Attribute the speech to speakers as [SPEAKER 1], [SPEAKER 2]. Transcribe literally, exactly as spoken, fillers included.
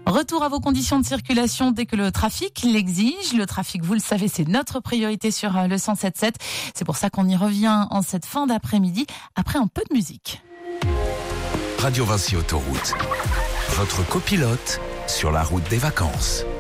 [SPEAKER 1] Retour à vos conditions de circulation dès que le trafic l'exige. Le trafic, vous le savez, c'est notre priorité sur le cent sept virgule sept. C'est pour ça qu'on y revient en cette fin d'après-midi, après un peu de musique.
[SPEAKER 2] Radio Vinci Autoroute, votre copilote sur la route des vacances.